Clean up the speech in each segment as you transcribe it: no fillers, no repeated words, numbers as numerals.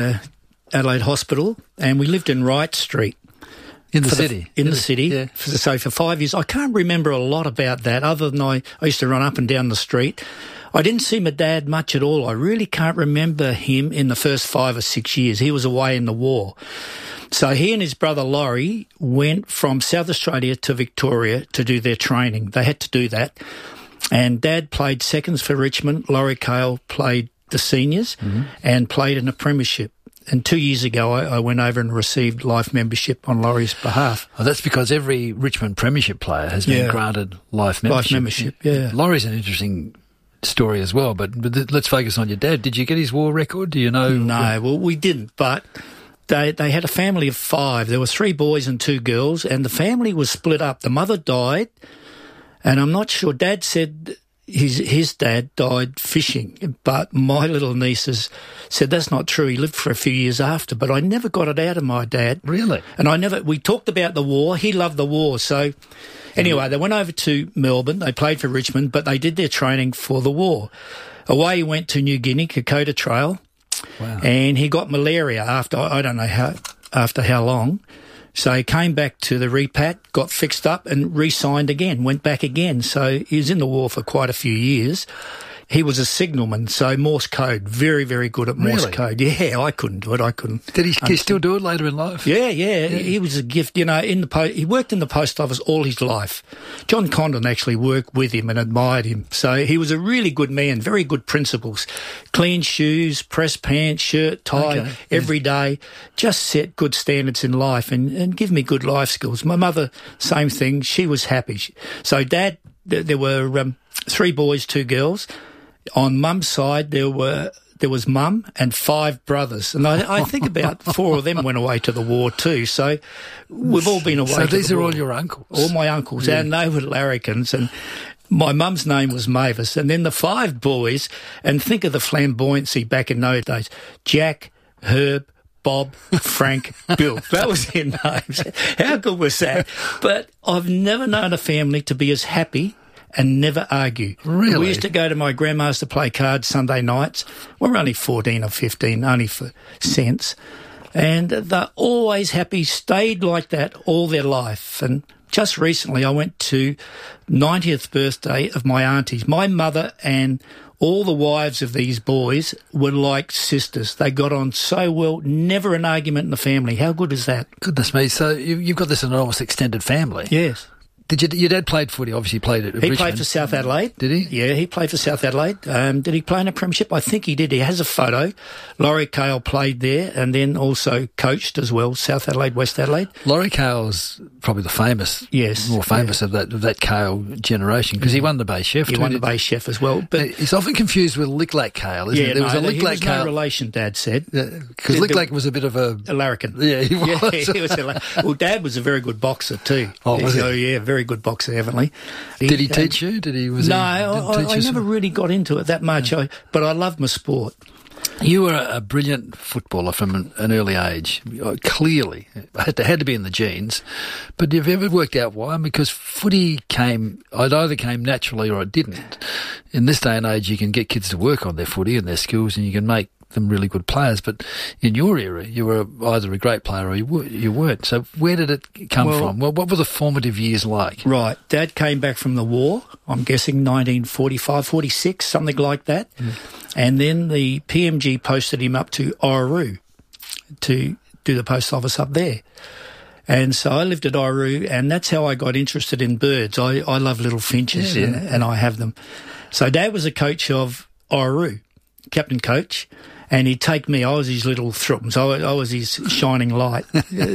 Adelaide Hospital, and we lived in Wright Street. In the city? In the city. Yeah. So for 5 years, I can't remember a lot about that other than I used to run up and down the street. I didn't see my dad much at all. I really can't remember him in the first 5 or 6 years. He was away in the war. So he and his brother Laurie went from South Australia to Victoria to do their training. They had to do that. And Dad played seconds for Richmond. Laurie Cale played the seniors and played in a premiership. And 2 years ago, I went over and received life membership on Laurie's behalf. Oh, that's because every Richmond premiership player has been granted life membership. Life membership, yeah. Laurie's an interesting story as well, but let's focus on your dad. Did you get his war record? Do you know? No, well, we didn't, but they had a family of 5. There were 3 boys and 2 girls, and the family was split up. The mother died, and I'm not sure. Dad said his dad died fishing, but my little nieces said that's not true. He lived for a few years after, but I never got it out of my dad. Really? And we talked about the war. He loved the war. So anyway, they went over to Melbourne. They played for Richmond, but they did their training for the war. Away he went to New Guinea, Kokoda Trail, and he got malaria after, I don't know after how long. So he came back to the repat, got fixed up and re-signed again, went back again. So he was in the war for quite a few years. He was a signalman, so Morse code, very, very good at Morse code. Yeah, I couldn't do it. I couldn't. Did he still do it later in life? Yeah. He was a gift. You know, he worked in the post office all his life. John Condon actually worked with him and admired him. So he was a really good man, very good principles. Clean shoes, press pants, shirt, tie, every day. Just set good standards in life and give me good life skills. My mother, same thing. She was happy. So Dad, there were 3 boys, 2 girls. On Mum's side, there was Mum and 5 brothers, and I think about 4 of them went away to the war too. So we've all been away. So these are all your uncles, all my uncles, and they were larrikins. And my mum's name was Mavis, and then the 5 boys. And think of the flamboyancy back in those days: Jack, Herb, Bob, Frank, Bill. That was their names. How good was that? But I've never known a family to be as happy and never argue. Really? We used to go to my grandma's to play cards Sunday nights. We were only 14 or 15, only for cents. And they're always happy, stayed like that all their life. And just recently I went to 90th birthday of my aunties. My mother and all the wives of these boys were like sisters. They got on so well, never an argument in the family. How good is that? Goodness me. So you've got this enormous extended family. Yes. Did your dad played footy? Obviously, played at Richmond. He played for South Adelaide. Did he? Yeah, he played for South Adelaide. Did he play in a premiership? I think he did. He has a photo. Laurie Cale played there and then also coached as well, South Adelaide, West Adelaide. Laurie Cale's probably the more famous of that Cale generation because he won the Bay Chef. He won the Bay Chef as well. But he's often confused with Lick Lake Cale, isn't he? There was a Lick Lake Cale. No relation, Dad said. Because Lick Lake was a bit of a larrikin. Yeah, he was. Yeah, he was well, Dad was a very good boxer too. Oh, was he? Oh, yeah, very good boxer, evidently. Did he teach you? I never really got into it that much, but I loved my sport. You were a brilliant footballer from an early age. Clearly, it had to be in the genes. But have you ever worked out why? Because footy either came naturally or it didn't. In this day and age, you can get kids to work on their footy and their skills, and you can make them really good players. But in your era, you were either a great player or you weren't. So where did it come from? Well, what were the formative years like? Right. Dad came back from the war, I'm guessing 1945, 46, something like that. Mm. And then the PMG posted him up to Orroroo to do the post office up there. And so I lived at Orroroo, and that's how I got interested in birds. I love little finches, and I have them. So Dad was a coach of Orroroo, captain coach, and he'd take me. I was his little thruppence. I was his shining light.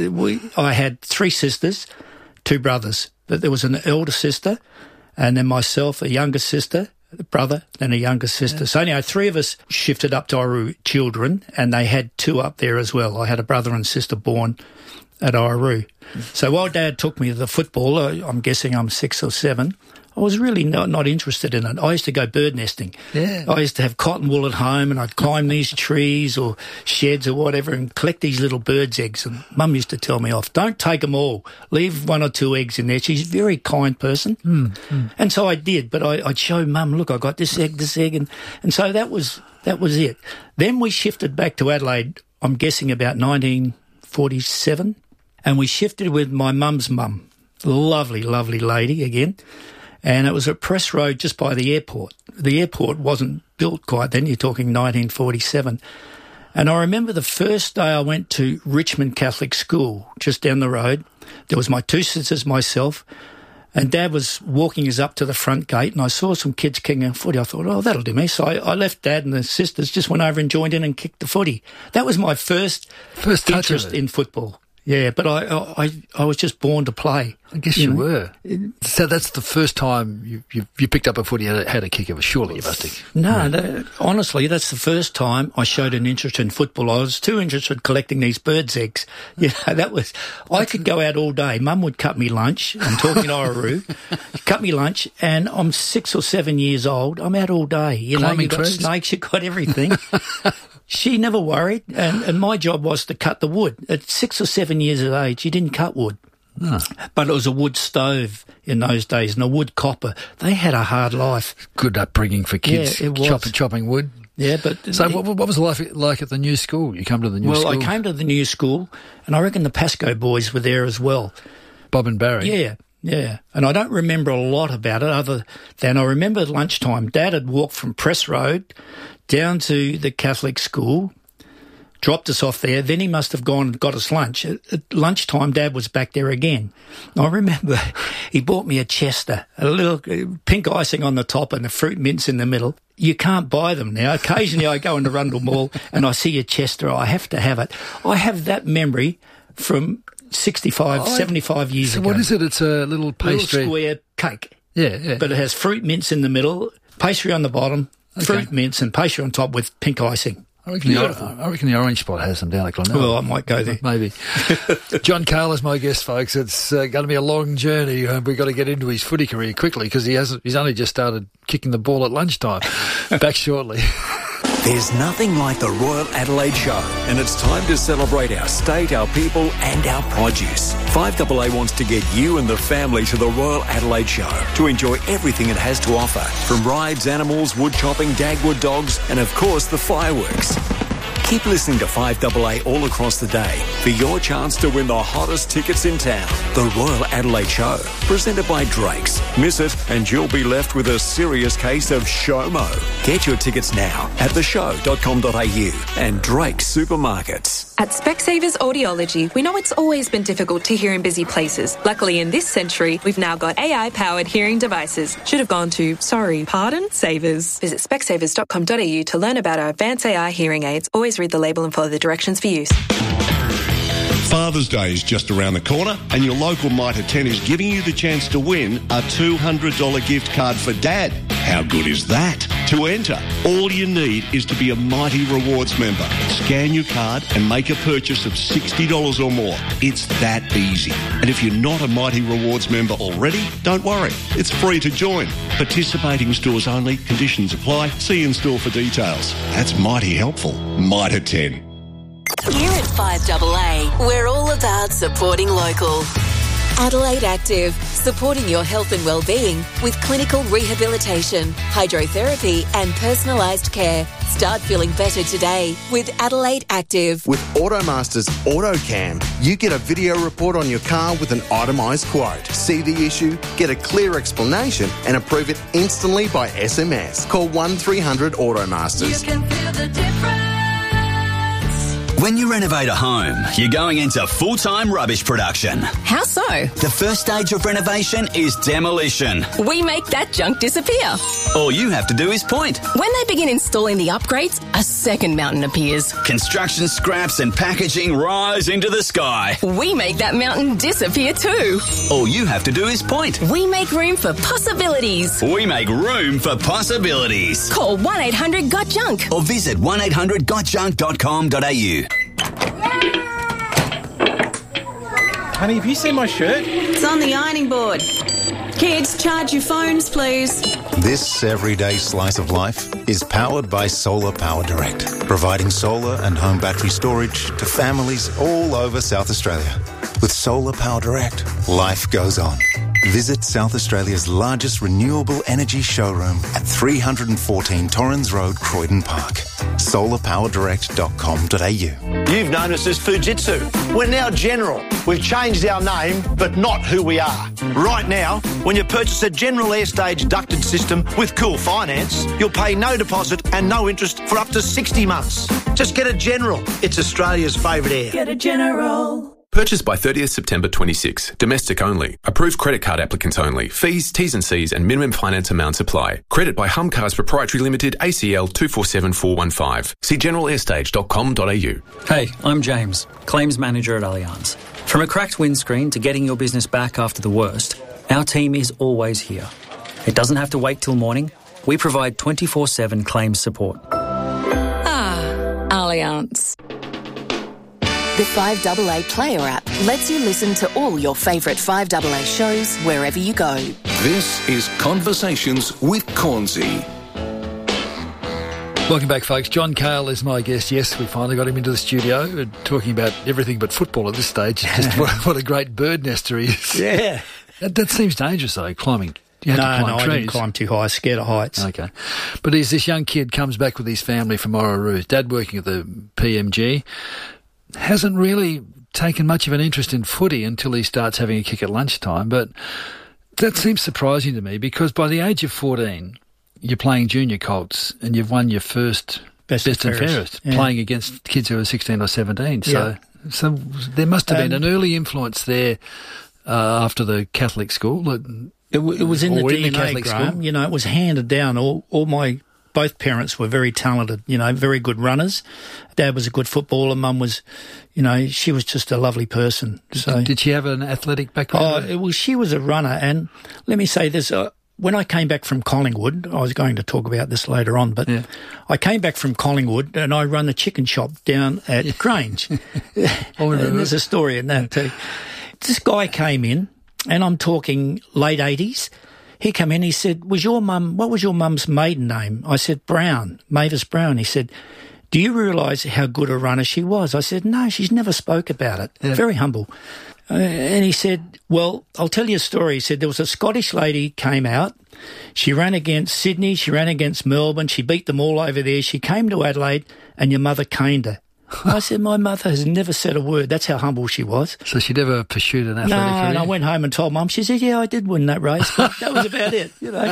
I had 3 sisters, 2 brothers. But there was an elder sister, and then myself, a younger sister, a brother, and a younger sister. Yeah. So anyway, 3 of us shifted up to Orroroo children, and they had 2 up there as well. I had a brother and sister born at Orroroo. So while Dad took me to the football, I'm guessing I'm 6 or 7, I was really not interested in it. I used to go bird nesting. Yeah. I used to have cotton wool at home, and I'd climb these trees or sheds or whatever and collect these little birds' eggs. And Mum used to tell me off, don't take them all. Leave 1 or 2 eggs in there. She's a very kind person. And so I did, but I'd show Mum, look, I got this egg. And so that was it. Then we shifted back to Adelaide I'm guessing about 1947. And we shifted with my mum's mum, lovely, lovely lady again. And it was at Press Road just by the airport. The airport wasn't built quite then, you're talking 1947. And I remember the first day I went to Richmond Catholic School, just down the road. There was my two sisters, myself, and Dad was walking us up to the front gate, and I saw some kids kicking a footy. I thought, oh, that'll do me. So I left Dad and the sisters, just went over and joined in and kicked the footy. That was my first interest in football. Yeah, but I was just born to play. I guess you were. So that's the first time you picked up a footy and had a kick of it. Surely you must have. No, honestly, that's the first time I showed an interest in football. I was too interested in collecting these birds' eggs. I could go out all day. Mum would cut me lunch. I'm talking Orroroo. Cut me lunch, and I'm 6 or 7 years old. I'm out all day. You've got snakes, you've got everything. She never worried, and my job was to cut the wood. At 6 or 7 years of age, you didn't cut wood. No. But it was a wood stove in those days and a wood copper. They had a hard life. Good upbringing for kids. Yeah, it was. Chopping wood. Yeah, but... So what was life like at the new school? You come to the new school? Well, I came to the new school, and I reckon the Pascoe boys were there as well. Bob and Barry? Yeah. And I don't remember a lot about it other than I remember at lunchtime, Dad had walked from Press Road down to the Catholic school, dropped us off there. Then he must have gone and got us lunch. At lunchtime, Dad was back there again. I remember he bought me a Chester, a little pink icing on the top and the fruit mints in the middle. You can't buy them now. Occasionally I go into Rundle Mall and I see a Chester. I have to have it. I have that memory from 75 years ago. So what is it? It's a little pastry. Little square cake. Yeah. But it has fruit mints in the middle, pastry on the bottom, fruit mints and pastry on top with pink icing. I reckon the Orange Spot has them down at Glenelg. Well, I might go there. Maybe. John Cale is my guest, folks. It's going to be a long journey. We've got to get into his footy career quickly because he's only just started kicking the ball at lunchtime. Back shortly. There's nothing like the Royal Adelaide Show, and it's time to celebrate our state, our people and our produce. 5AA wants to get you and the family to the Royal Adelaide Show to enjoy everything it has to offer, from rides, animals, wood chopping, Dagwood dogs and of course the fireworks. Keep listening to 5AA all across the day for your chance to win the hottest tickets in town. The Royal Adelaide Show, presented by Drake's. Miss it and you'll be left with a serious case of SHOMO. Get your tickets now at theshow.com.au and Drake's Supermarkets. At Specsavers Audiology, we know it's always been difficult to hear in busy places. Luckily, in this century, we've now got AI-powered hearing devices. Should have gone to, Savers. Visit specsavers.com.au to learn about our advanced AI hearing aids. Always read the label and follow the directions for use. Father's Day is just around the corner and your local Mitre 10 is giving you the chance to win a $200 gift card for Dad. How good is that? To enter, all you need is to be a Mighty Rewards member. Scan your card and make a purchase of $60 or more. It's that easy. And if you're not a Mighty Rewards member already, don't worry. It's free to join. Participating stores only. Conditions apply. See in store for details. That's mighty helpful. Mitre 10. Here at 5AA, we're all about supporting local. Adelaide Active, supporting your health and well-being with clinical rehabilitation, hydrotherapy and personalised care. Start feeling better today with Adelaide Active. With Automaster's AutoCam, you get a video report on your car with an itemised quote. See the issue, get a clear explanation and approve it instantly by SMS. Call 1300 Automasters. You can feel the difference. When you renovate a home, you're going into full-time rubbish production. How so? The first stage of renovation is demolition. We make that junk disappear. All you have to do is point. When they begin installing the upgrades, a second mountain appears. Construction scraps and packaging rise into the sky. We make that mountain disappear too. All you have to do is point. We make room for possibilities. We make room for possibilities. Call 1-800-GOT-JUNK or visit 1800gotjunk.com.au. Honey, have you seen my shirt? It's on the ironing board. Kids, charge your phones, please. This everyday slice of life is powered by Solar Power Direct, providing solar and home battery storage to families all over South Australia. With Solar Power Direct, life goes on. Visit South Australia's largest renewable energy showroom at 314 Torrens Road, Croydon Park. solarpowerdirect.com.au. You've known us as Fujitsu. We're now General. We've changed our name, but not who we are. Right now, when you purchase a General Airstage ducted system with Cool Finance, you'll pay no deposit and no interest for up to 60 months. Just get a General. It's Australia's favourite air. Get a General. Purchased by 30th September 26. Domestic only. Approved credit card applicants only. Fees, T's and C's and minimum finance amounts apply. Credit by Humcars Proprietary Limited, ACL 247415. See generalairstage.com.au. Hey, I'm James, Claims Manager at Allianz. From a cracked windscreen to getting your business back after the worst, our team is always here. It doesn't have to wait till morning. We provide 24/7 claims support. Allianz. The 5AA Player app lets you listen to all your favourite 5AA shows wherever you go. This is Conversations with Cornsey. Welcome back, folks. John Cale is my guest. Yes, we finally got him into the studio, talking about everything but football at this stage. Just what a great bird nester he is. Yeah. That seems dangerous, though, climbing. You had to climb trees. I didn't climb too high. Scared of heights. Okay. But he's this young kid, comes back with his family from Orroroo. Dad working at the PMG. Hasn't really taken much of an interest in footy until he starts having a kick at lunchtime. But that seems surprising to me because by the age of 14, you're playing junior Colts and you've won your first best and fairest playing against kids who are 16 or 17. So there must have been an early influence there after the Catholic school. It was in the DNA, Graham. You know, it was handed down. Both parents were very talented, very good runners. Dad was a good footballer. Mum was, she was just a lovely person. So, did she have an athletic background? She was a runner. And let me say this, when I came back from Collingwood, I was going to talk about this later on, but I came back from Collingwood and I run a chicken shop down at Grange. And there's a story in that too. This guy came in, and I'm talking late 80s. He came in, he said, what was your mum's maiden name? I said, Brown, Mavis Brown. He said, do you realise how good a runner she was? I said, no, she's never spoke about it. Yeah. Very humble. And he said, well, I'll tell you a story. He said, there was a Scottish lady came out. She ran against Sydney. She ran against Melbourne. She beat them all over there. She came to Adelaide and your mother caned her. I said, my mother has never said a word. That's how humble she was. So she never pursued an athletic career? No, and I went home and told Mum. She said, yeah, I did win that race. But that was about it,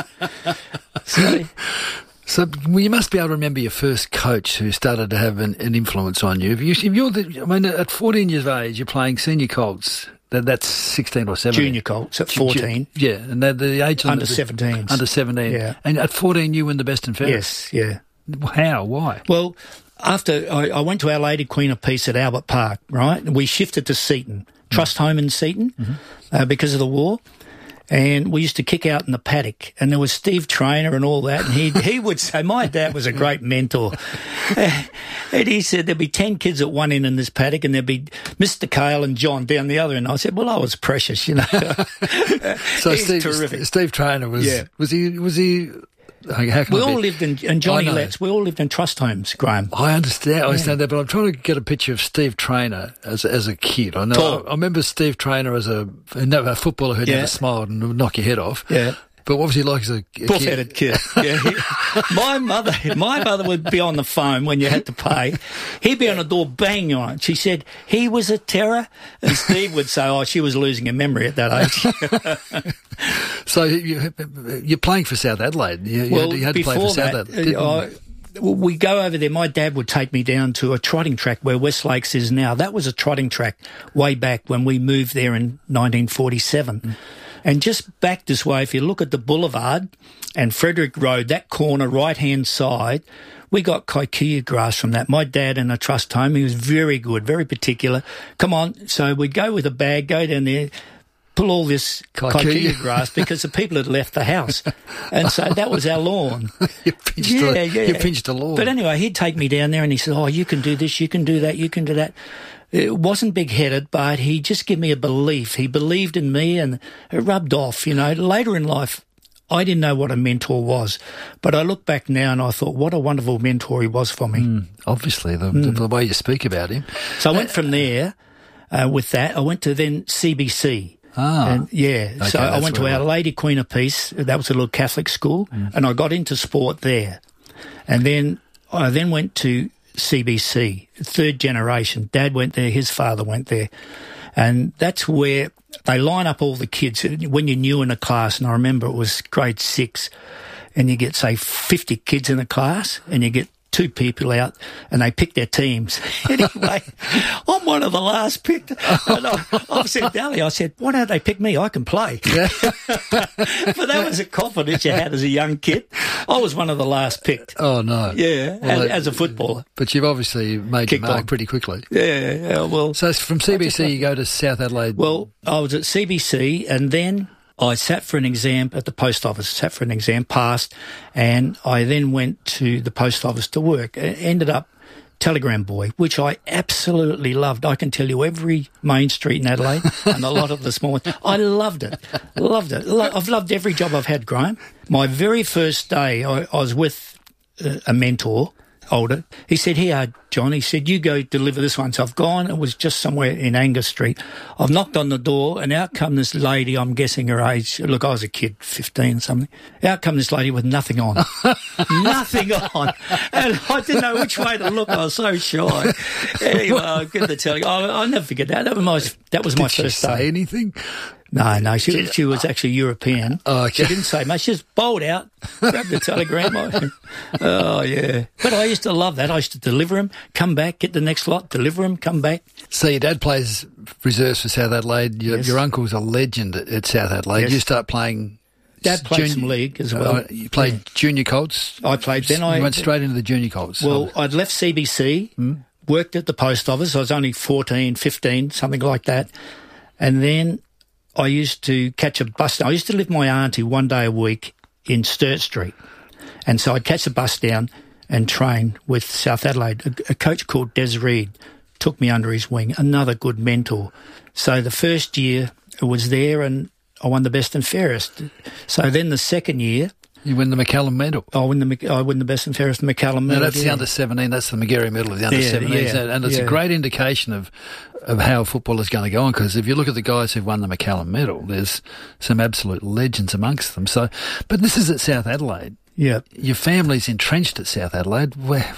So you must be able to remember your first coach who started to have an influence on you. At 14 years of age, you're playing senior Colts. That's 16 or 17. Junior Colts at 14. Yeah, and the age under 17s. Under 17. Yeah. And at 14, you win the best and fairest. Yes, yeah. How? Why? Well, after I went to Our Lady Queen of Peace at Albert Park, right? We shifted to Seaton, Trust Home in Seaton, because of the war. And we used to kick out in the paddock, and there was Steve Trainer and all that, and he would say, my dad was a great mentor. And he said there'd be 10 kids at one end in this paddock, and there'd be Mr. Cale and John down the other end. I said, well, I was precious, So Steve Trainer was he we all lived in Johnny Letts. We all lived in trust homes, Graham. I understand that, but I'm trying to get a picture of Steve Trainer as a kid. I remember Steve Trainer as a footballer who never smiled and would knock your head off. Yeah. But what was he like as a buff-headed kid? Yeah. My mother would be on the phone when you had to pay. He'd be on the door banging on it. She said he was a terror, and Steve would say, she was losing her memory at that age. So you're playing for South Adelaide. You had to play for South Adelaide. We go over there. My dad would take me down to a trotting track where West Lakes is now. That was a trotting track way back when we moved there in 1947. And just back this way, if you look at the boulevard and Frederick Road, that corner, right-hand side, we got kikuyu grass from that. My dad in a trust home, he was very good, very particular. Come on. So we'd go with a bag, go down there, pull all this kikuyu grass because the people had left the house. And so that was our lawn. You pinched the lawn. But anyway, he'd take me down there and he said, you can do this, you can do that, you can do that. It wasn't big-headed, but he just gave me a belief. He believed in me and it rubbed off, Later in life, I didn't know what a mentor was. But I look back now and I thought, what a wonderful mentor he was for me. Obviously, the way you speak about him. So I went from there with that. I went to then CBC. So I went to Our Lady Queen of Peace. That was a little Catholic school. And I got into sport there. And then I then went to CBC, third generation. Dad went there, his father went there. And that's where they line up all the kids. When you're new in a class, and I remember it was grade 6, and you get, say, 50 kids in a class, and you get 2 people out, and they pick their teams. Anyway, I'm one of the last picked. And I've said, Dally, I said, why don't they pick me? I can play. Yeah. But that was a confidence you had as a young kid. I was one of the last picked. Oh, no. Yeah, well, as a footballer. But you've obviously made your mark pretty quickly. Yeah, well. So from CBC you go to South Adelaide? Well, I was at CBC, and then I sat for an exam at the post office, passed, and I then went to the post office to work. Ended up telegram boy, which I absolutely loved. I can tell you every main street in Adelaide and a lot of the small ones. I loved it. I've loved every job I've had, Graham. My very first day, I was with a mentor, older. He said, here, John, he said, you go deliver this one. So I've gone, it was just somewhere in Angus Street. I've knocked on the door, and out come this lady, I'm guessing her age. Look, I was a kid, 15 something. Out come this lady with nothing on. Nothing on. And I didn't know which way to look. I was so shy. Anyway, I'm good to tell you. I'll never forget that. That was my first day. Did she say anything? No, she was actually European. Oh, okay. She didn't say much. She just bowled out, grabbed the telegram. Oh, yeah. But I used to love that. I used to deliver them, come back, get the next lot, deliver them, come back. So your dad plays reserves for South Adelaide. Your uncle's a legend at South Adelaide. Yes. You start playing... Dad played some league as well. You played junior Colts? I played. Then I went straight into the junior Colts. Well, I'd left CBC, worked at the post office. I was only 14, 15, something like that. And then I used to catch a bus. I used to live with my auntie one day a week in Sturt Street. And so I'd catch a bus down and train with South Adelaide. A coach called Des Reed took me under his wing, another good mentor. So the first year I was there and I won the best and fairest. So then the second year... You win the McCallum medal. I win the best and fairest McCallum medal. No, that's the under-17. That's the McGarry medal of the under-17. Yeah, and it's a great indication of how football is going to go on, because if you look at the guys who've won the McCallum medal, there's some absolute legends amongst them. So, but this is at South Adelaide. Yeah. Your family's entrenched at South Adelaide.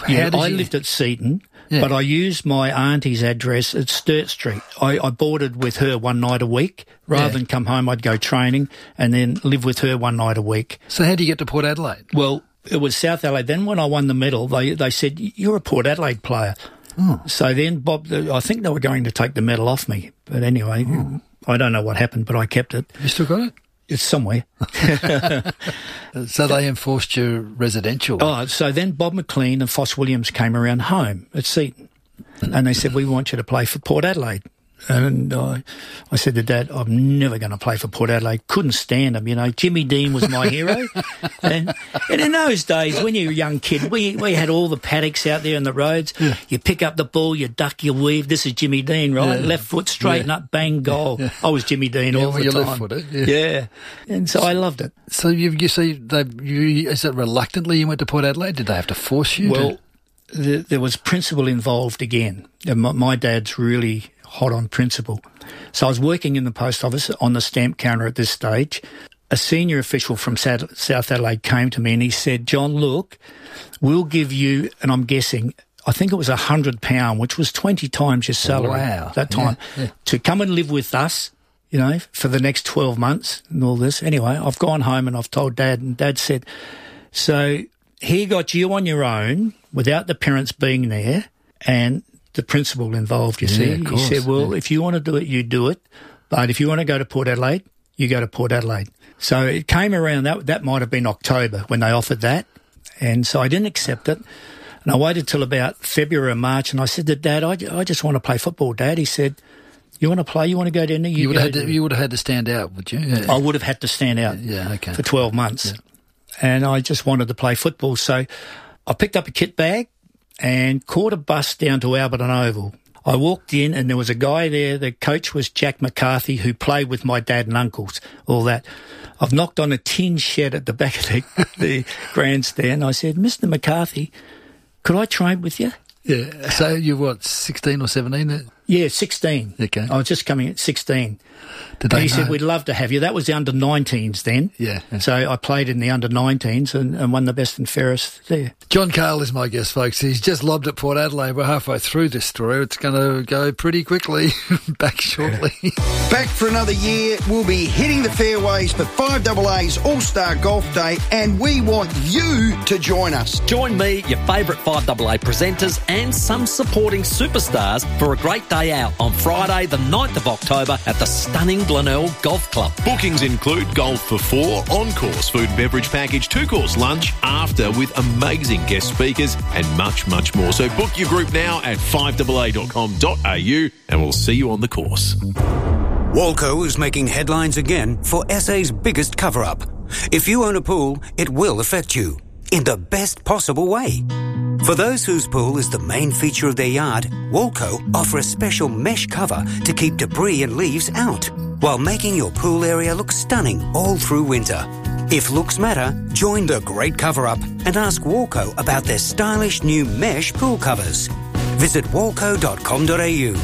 I lived at Seaton, but I used my auntie's address at Sturt Street. I boarded with her one night a week. Rather than come home, I'd go training and then live with her one night a week. So how do you get to Port Adelaide? Well, it was South Adelaide. Then when I won the medal, they said, you're a Port Adelaide player. Oh. So then Bob, I think they were going to take the medal off me. But anyway, I don't know what happened, but I kept it. You still got it? It's somewhere. So they enforced your residential? Oh, so then Bob McLean and Foss Williams came around home at Seaton. And they said, we want you to play for Port Adelaide. And I said to Dad, I'm never going to play for Port Adelaide. Couldn't stand them, you know. Jimmy Dean was my hero. And in those days, when you're a young kid, we had all the paddocks out there in the roads. Yeah. You pick up the ball, you duck, you weave. This is Jimmy Dean, right? Left foot, straighten up, bang, goal. Yeah. I was Jimmy Dean all the time. Left-footed. Yeah. And so I loved it. So you say, is it reluctantly you went to Port Adelaide? Did they have to force you? Well, there was principle involved again. My dad's really hot on principle. So I was working in the post office on the stamp counter at this stage. A senior official from South Adelaide came to me and he said, John, look, we'll give you, and I'm guessing, I think it was £100, which was 20 times your salary at that time, to come and live with us, you know, for the next 12 months and all this. Anyway, I've gone home and I've told Dad, and Dad said, so he got you on your own without the parents being there, and the principle involved, you see. He said, well, if you want to do it, you do it. But if you want to go to Port Adelaide, you go to Port Adelaide. So it came around, that might have been October when they offered that. And so I didn't accept it. And I waited till about February or March, and I said to Dad, I just want to play football, Dad. He said, you want to play? You want to go down there? You would have had to stand out, would you? Yeah. I would have had to stand out for 12 months. Yeah. And I just wanted to play football. So I picked up a kit bag and caught a bus down to Alberton Oval. I walked in and there was a guy there. The coach was Jack McCarthy, who played with my dad and uncles, all that. I've knocked on a tin shed at the back of the grandstand. I said, Mr. McCarthy, could I train with you? Yeah. So you're 16 or 17? Yeah, 16. Okay. I was just coming at 16. Did And they he said, know? we'd love to have you. That was the under-19s then. Yeah. So I played in the under-19s and won the best and fairest there. John Cale is my guest, folks. He's just lobbed at Port Adelaide. We're halfway through this story. It's going to go pretty quickly. Back shortly. Back for another year. We'll be hitting the fairways for 5AA's All-Star Golf Day, and we want you to join us. Join me, your favourite 5AA presenters and some supporting superstars for a great day out on Friday the 9th of October at the stunning Glenelg Golf Club. Bookings include golf for 4, on-course food and beverage package, 2-course lunch, after with amazing guest speakers and much, much more. So book your group now at 5AA.com.au and we'll see you on the course. Walco is making headlines again for SA's biggest cover-up. If you own a pool, it will affect you in the best possible way. For those whose pool is the main feature of their yard, Walco offer a special mesh cover to keep debris and leaves out, while making your pool area look stunning all through winter. If looks matter, join the great cover-up and ask Walco about their stylish new mesh pool covers. Visit walco.com.au.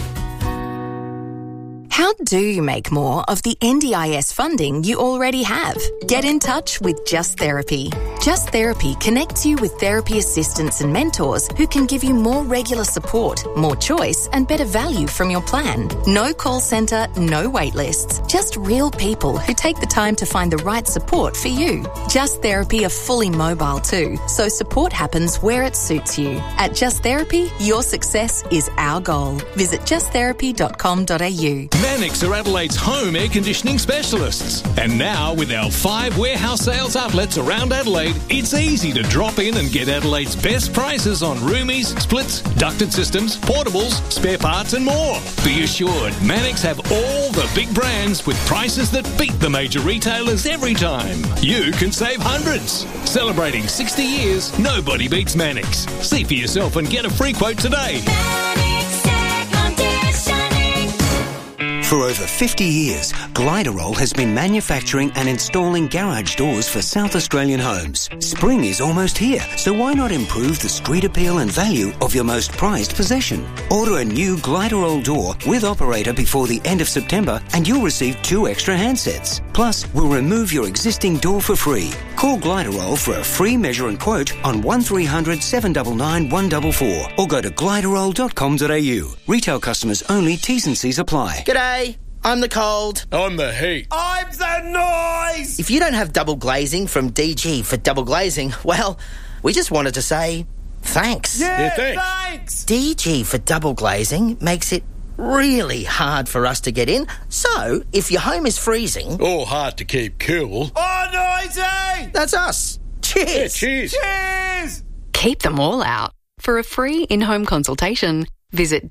How do you make more of the NDIS funding you already have? Get in touch with Just Therapy. Just Therapy connects you with therapy assistants and mentors who can give you more regular support, more choice, and better value from your plan. No call centre, no wait lists. Just real people who take the time to find the right support for you. Just Therapy are fully mobile too, so support happens where it suits you. At Just Therapy, your success is our goal. Visit justtherapy.com.au. Mannix are Adelaide's home air conditioning specialists. And now, with our 5 warehouse sales outlets around Adelaide, it's easy to drop in and get Adelaide's best prices on roomies, splits, ducted systems, portables, spare parts and more. Be assured, Mannix have all the big brands with prices that beat the major retailers every time. You can save hundreds. Celebrating 60 years, nobody beats Mannix. See for yourself and get a free quote today. For over 50 years, Gliderol has been manufacturing and installing garage doors for South Australian homes. Spring is almost here, so why not improve the street appeal and value of your most prized possession? Order a new Gliderol door with operator before the end of September and you'll receive 2 extra handsets. Plus, we'll remove your existing door for free. Call Gliderol for a free measure and quote on 1300 799 144 or go to gliderol.com.au. Retail customers only, T's and C's apply. G'day, I'm the cold. I'm the heat. I'm the noise! If you don't have double glazing from DG for double glazing, well, we just wanted to say thanks. Yeah, thanks. DG for double glazing makes it really hard for us to get in, so if your home is freezing... Or hard to keep cool... Oh, noisy! That's us. Cheers! Yeah, cheers! Cheers! Keep them all out. For a free in-home consultation, visit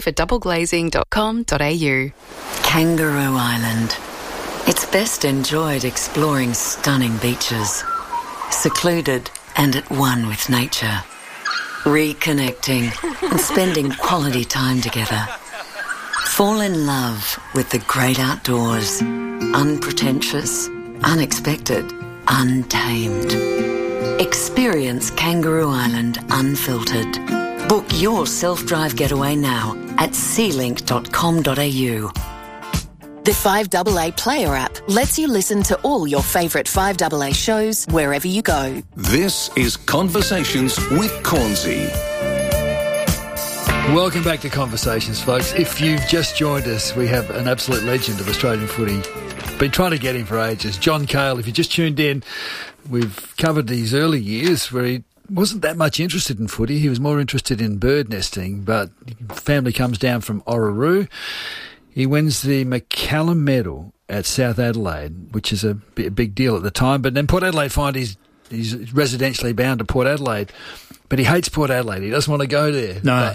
dgfordoubleglazing.com.au. Kangaroo Island. It's best enjoyed exploring stunning beaches, secluded and at one with nature, reconnecting and spending quality time together. Fall in love with the great outdoors, unpretentious, unexpected, untamed. Experience Kangaroo Island unfiltered. Book your self-drive getaway now at sealink.com.au. The 5AA Player app lets you listen to all your favourite 5AA shows wherever you go. This is Conversations with Cornsey. Welcome back to Conversations, folks. If you've just joined us, we have an absolute legend of Australian footy. Been trying to get him for ages. John Cale, if you just tuned in, we've covered these early years where he wasn't that much interested in footy. He was more interested in bird nesting, but family comes down from Orroroo. He wins the McCallum Medal at South Adelaide, which is a big deal at the time. But then Port Adelaide find he's residentially bound to Port Adelaide, but he hates Port Adelaide. He doesn't want to go there. No.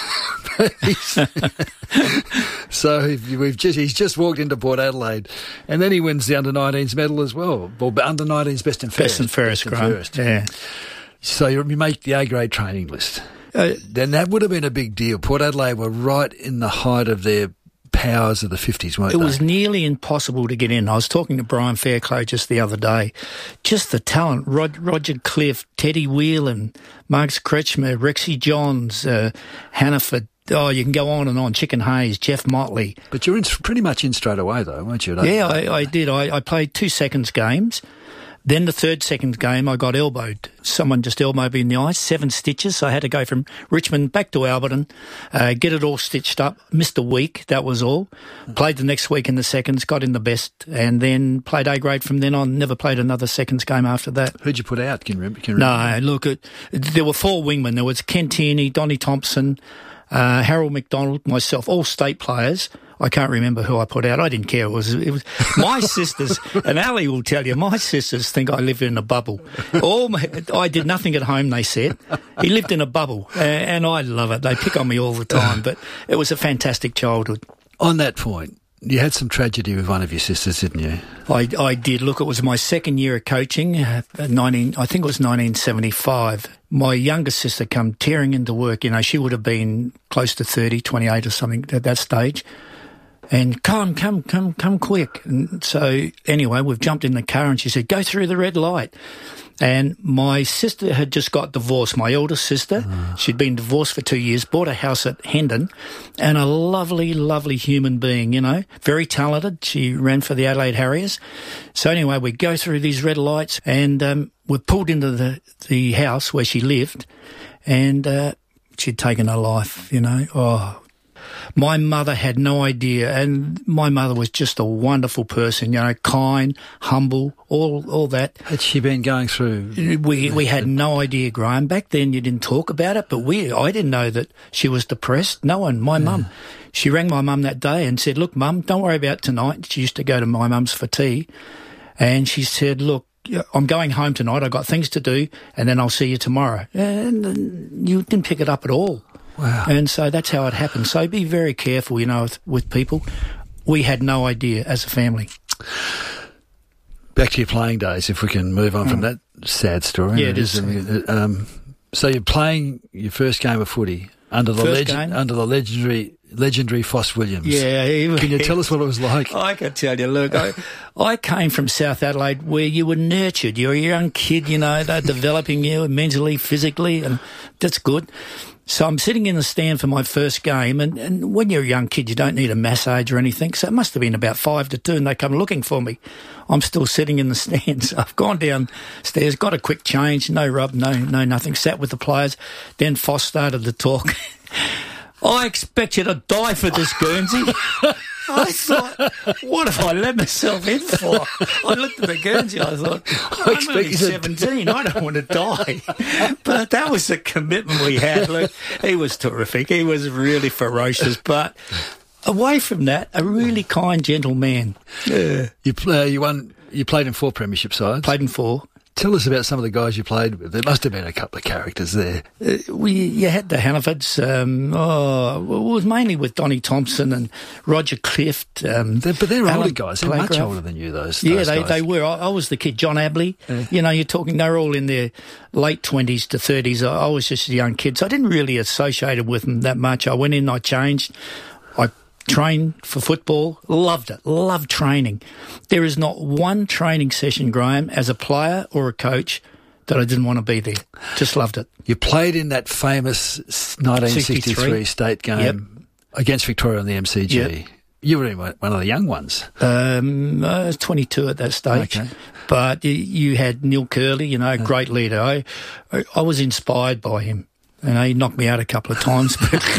So he's just walked into Port Adelaide, and then he wins the under-19s medal as well. Well, under-19s best and fairest. Yeah. So you make the A-grade training list. Then that would have been a big deal. Port Adelaide were right in the height of their powers of the 50s, weren't they? It was nearly impossible to get in. I was talking to Brian Fairclough just the other day. Just the talent. Roger Cliff, Teddy Whelan, Marcus Kretschmer, Rexy Johns, Hannaford, you can go on and on. Chicken Hayes, Jeff Motley. But you're pretty much in straight away, though, weren't you? Yeah, I did. I played 2 seconds games. Then the 3rd seconds game, I got elbowed. Someone just elbowed me in the eye, 7 stitches. So I had to go from Richmond back to Alberton, get it all stitched up. Missed a week, that was all. Played the next week in the seconds, got in the best, and then played A grade from then on. Never played another seconds game after that. Who'd you put out? Can you remember? No, look, there were 4 wingmen. There was Ken Tierney, Donnie Thompson, Harold McDonald, myself, all state players. I can't remember who I put out. I didn't care. It was my sisters, and Ali will tell you, my sisters think I live in a bubble. I did nothing at home, they said. He lived in a bubble, and I love it. They pick on me all the time, but it was a fantastic childhood. On that point, you had some tragedy with one of your sisters, didn't you? I did. Look, it was my 2nd year of coaching, I think it was 1975. My younger sister come tearing into work. You know, she would have been close to 30, 28 or something at that stage. And come quick. And so anyway, we've jumped in the car and she said, go through the red light. And my sister had just got divorced, my eldest sister. She'd been divorced for 2 years, bought a house at Hendon, and a lovely, lovely human being, you know, very talented. She ran for the Adelaide Harriers. So anyway, we go through these red lights and we're pulled into the house where she lived, and she'd taken her life, you know. Oh, my mother had no idea, and my mother was just a wonderful person, you know, kind, humble, all that. Had she been going through? We had no idea, Graham. Back then you didn't talk about it, but I didn't know that she was depressed. No one. My mum. She rang my mum that day and said, look, Mum, don't worry about tonight. She used to go to my mum's for tea, and she said, look, I'm going home tonight. I've got things to do, and then I'll see you tomorrow. And you didn't pick it up at all. Wow. And so that's how it happened. So be very careful, you know, with people. We had no idea as a family. Back to your playing days, if we can move on from that sad story. Yeah, it is. So you're playing your first game of footy under the legendary Foss Williams. Yeah. Can you tell us what it was like? I can tell you. Look, I came from South Adelaide where you were nurtured. You're a young kid, you know, they're developing you mentally, physically, and that's good. So I'm sitting in the stand for my first game, and when you're a young kid, you don't need a massage or anything. So it must have been about 5-2, and they come looking for me. I'm still sitting in the stands. I've gone downstairs, got a quick change, no rub, no nothing, sat with the players. Then Foss started to talk. I expect you to die for this, Guernsey. I thought, what have I let myself in for? I looked at the Guernsey, I thought, I'm only 17, I don't want to die. But that was the commitment we had. Look, he was terrific. He was really ferocious. But away from that, a really kind, gentle man. Yeah. You played in 4 premiership sides? Played in 4. Tell us about some of the guys you played with. There must have been a couple of characters there. You had the Hannafords. It was mainly with Donnie Thompson and Roger Clift. But they're older guys. They're much older than you, those guys. They were. I was the kid. John Abley. You know, they're all in their late 20s to 30s. I was just a young kid, so I didn't really associate with them that much. I went in, I changed. I trained for football, loved it, loved training. There is not one training session, Graham, as a player or a coach that I didn't want to be there. Just loved it. You played in that famous 1963 state game against Victoria on the MCG. Yep. You were one of the young ones. I was 22 at that stage. Okay. But you had Neil Curley, you know, a great leader. I was inspired by him. And he knocked me out a couple of times.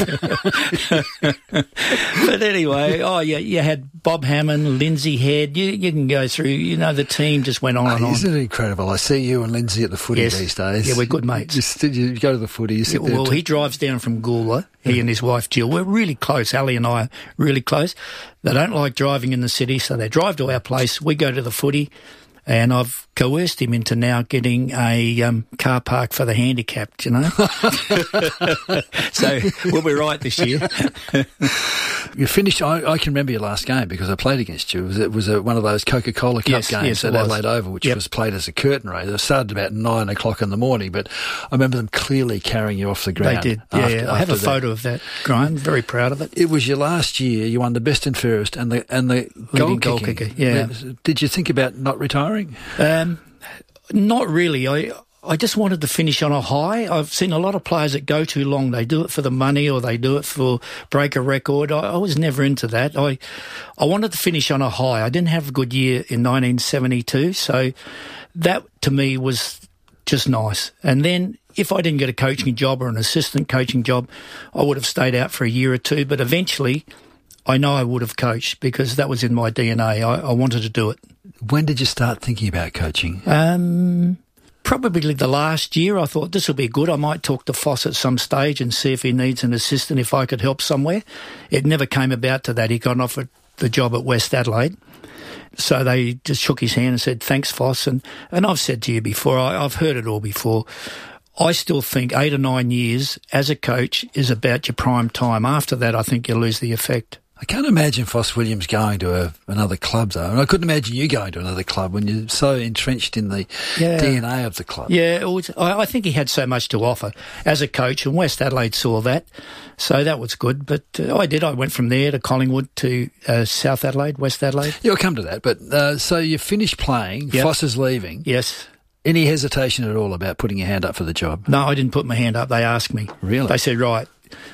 But anyway, you had Bob Hammond, Lindsay Head. You can go through, you know, the team just went on and on. Isn't it incredible? I see you and Lindsay at the footy these days. Yeah, we're good mates. You go to the footy, you sit there. Well, he drives down from Gawler, he and his wife Jill. We're really close. Ali and I are really close. They don't like driving in the city, so they drive to our place. We go to the footy. And I've coerced him into now getting a car park for the handicapped, you know. So we'll be right this year. You finished, I can remember your last game because I played against you. It was one of those Coca-Cola Cup games at Adelaide Oval, which was played as a curtain race. It started about 9 o'clock in the morning, but I remember them clearly carrying you off the ground. They did, I have a photo of that, Graham. Very proud of it. It was your last year. You won the best and fairest and the goal kicker. Yeah. Did you think about not retiring? Not really. I just wanted to finish on a high. I've seen a lot of players that go too long. They do it for the money or they do it for break a record. I was never into that. I wanted to finish on a high. I didn't have a good year in 1972, so that to me was just nice. And then if I didn't get a coaching job or an assistant coaching job, I would have stayed out for a year or two. But eventually, I know I would have coached because that was in my DNA. I wanted to do it. When did you start thinking about coaching? Probably the last year. I thought this will be good. I might talk to Foss at some stage and see if he needs an assistant, if I could help somewhere. It never came about to that. He got offered the job at West Adelaide. So they just shook his hand and said, thanks, Foss. And I've said to you before, I've heard it all before. I still think 8 or 9 years as a coach is about your prime time. After that, I think you lose the effect. I can't imagine Foss Williams going to another club, though. And I couldn't imagine you going to another club when you're so entrenched in the DNA of the club. Yeah, I think he had so much to offer as a coach, and West Adelaide saw that. So that was good. But I did. I went from there to Collingwood to South Adelaide, West Adelaide. Yeah, we'll come to that. But so you finished playing, yep. Foss is leaving. Yes. Any hesitation at all about putting your hand up for the job? No, I didn't put my hand up. They asked me. Really? They said, right,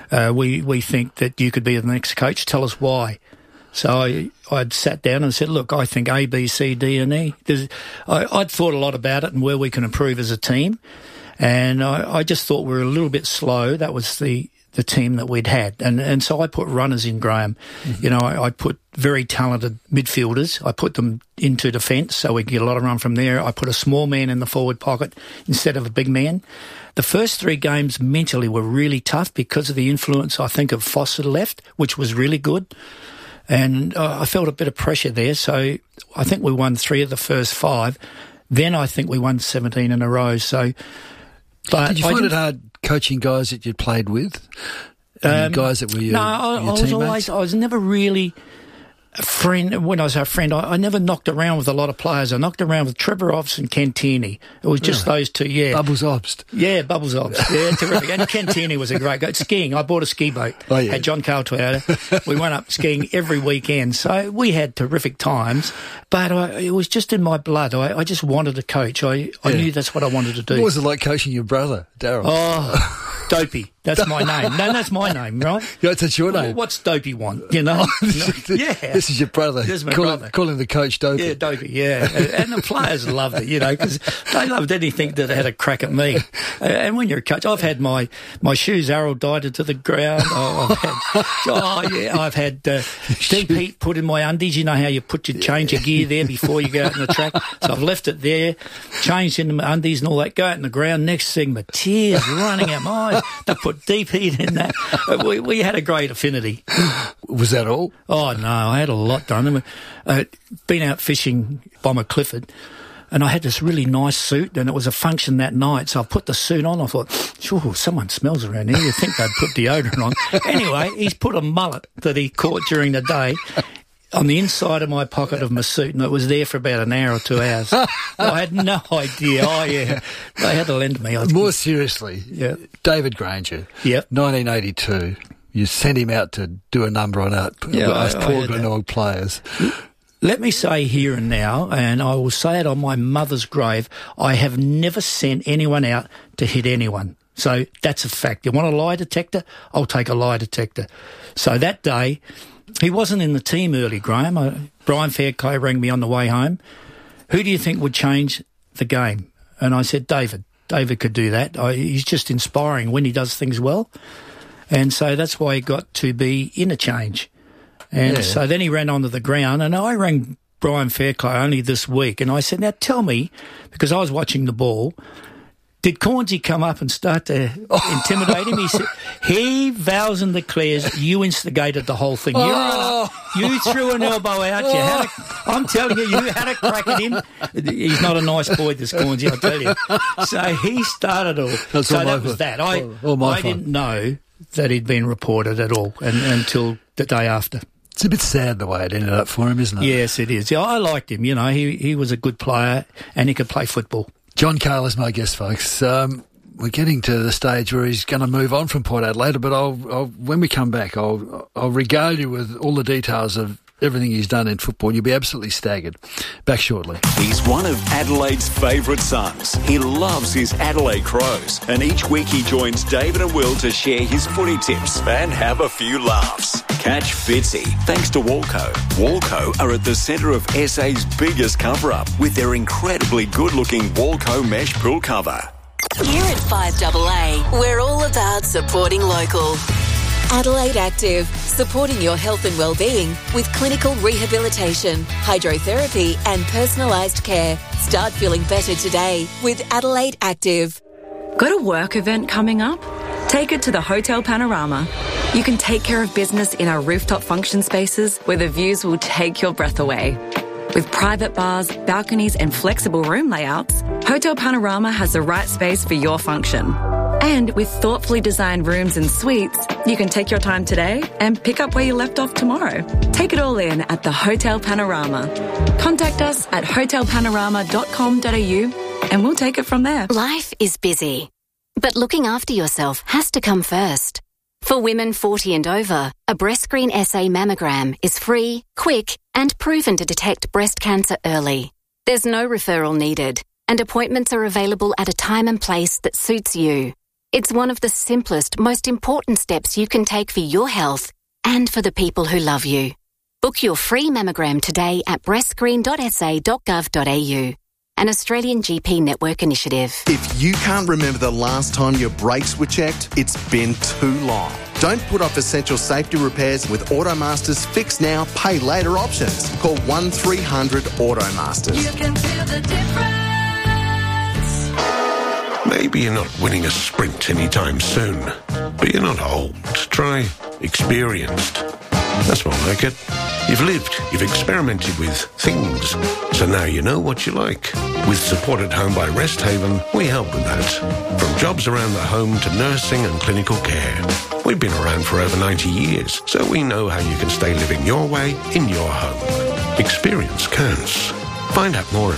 we think that you could be the next coach. Tell us why. So I'd sat down and said, look, I think A, B, C, D and E. I'd thought a lot about it and where we can improve as a team. And I just thought we were a little bit slow. That was the team that we'd had. And so I put runners in, Graham. Mm-hmm. You know, I put very talented midfielders. I put them into defence so we could get a lot of run from there. I put a small man in the forward pocket instead of a big man. The first 3 games mentally were really tough because of the influence, I think, of Foss had left, which was really good. And I felt a bit of pressure there. So I think we won 3 of the first 5. Then I think we won 17 in a row. So, but did you find it hard coaching guys that you'd played with? Guys that were your teammates? I was never really a friend. When I was a friend, I never knocked around with a lot of players. I knocked around with Trevor Obst and Ken Tierney. It was just those two, yeah. Bubbles Obst. Yeah, Bubbles Obst. Yeah, terrific. And Ken Tierney was a great guy. Skiing, I bought a ski boat. Oh, yeah. Had John Carl Toyota. We went up skiing every weekend. So we had terrific times. But it was just in my blood. I just wanted to coach. I knew that's what I wanted to do. What was it like coaching your brother, Darryl? Oh, Dopey. That's my name. No, that's my name, right? That's your name. Well, what's Dopey want, you know? Yeah. This is your brother. This is my brother. Call him the coach, Dopey. Yeah, Dopey, yeah. And the players loved it, you know, because they loved anything that had a crack at me. And when you're a coach, I've had my shoes arrow-dieted to the ground. I've had deep heat put in my undies. You know how you change your gear there before you go out on the track? So I've left it there, changed into my undies and all that, go out in the ground. Next thing, my tears running out my eyes. They put deep heat in that. We had a great affinity. Was that all? Oh, no, I had a lot done. Been out fishing by McClifford, and I had this really nice suit, and it was a function that night, so I put the suit on. I thought, sure, someone smells around here. You'd think they'd put deodorant on. Anyway, he's put a mullet that he caught during the day on the inside of my pocket of my suit, and it was there for about an hour or 2 hours. I had no idea. Oh, yeah. They had to lend me. More seriously, David Granger, 1982, you sent him out to do a number on us poor Glenorg players. Let me say here and now, and I will say it on my mother's grave, I have never sent anyone out to hit anyone. So that's a fact. You want a lie detector? I'll take a lie detector. So that day, he wasn't in the team early, Graham. Brian Fairclough rang me on the way home. Who do you think would change the game? And I said, David. David could do that. He's just inspiring when he does things well. And so that's why he got to be interchange. And so then he ran onto the ground, and I rang Brian Fairclough only this week, and I said, now tell me, because I was watching the ball, did Cornsey come up and start to intimidate him? He said, he vows and declares you instigated the whole thing. You threw an elbow out. I'm telling you had a crack at him. He's not a nice boy, this Cornsey, I'll tell you. So he started all. That was that. I didn't know that he'd been reported at all until the day after. It's a bit sad the way it ended up for him, isn't it? Yes, it is. Yeah, I liked him. You know, he was a good player and he could play football. John Carl is my guest, folks. We're getting to the stage where he's going to move on from Port Adelaide, but when we come back, I'll regale you with all the details of everything he's done in football. You'll be absolutely staggered. Back shortly. He's one of Adelaide's favourite sons. He loves his Adelaide Crows, and each week he joins David and Will to share his footy tips and have a few laughs. Catch Fitzy thanks to Walco. Walco are at the centre of SA's biggest cover-up with their incredibly good-looking Walco mesh pool cover. Here at 5AA, we're all about supporting local. Adelaide Active, supporting your health and well-being with clinical rehabilitation, hydrotherapy and personalised care. Start feeling better today with Adelaide Active. Got a work event coming up? Take it to the Hotel Panorama. You can take care of business in our rooftop function spaces where the views will take your breath away. With private bars, balconies and flexible room layouts, Hotel Panorama has the right space for your function. And with thoughtfully designed rooms and suites, you can take your time today and pick up where you left off tomorrow. Take it all in at the Hotel Panorama. Contact us at hotelpanorama.com.au and we'll take it from there. Life is busy, but looking after yourself has to come first. For women 40 and over, a BreastScreen SA mammogram is free, quick, and proven to detect breast cancer early. There's no referral needed, and appointments are available at a time and place that suits you. It's one of the simplest, most important steps you can take for your health and for the people who love you. Book your free mammogram today at breastscreen.sa.gov.au. An Australian GP network initiative. If you can't remember the last time your brakes were checked, it's been too long. Don't put off essential safety repairs with Automaster's Fix Now, Pay Later options. Call 1300 Automasters. You can feel the difference. Maybe you're not winning a sprint anytime soon, but you're not old. Try experienced. That's more like it. You've lived, you've experimented with things, so now you know what you like. With Support at Home by Resthaven, we help with that. From jobs around the home to nursing and clinical care. We've been around for over 90 years, so we know how you can stay living your way in your home. Experience counts. Find out more at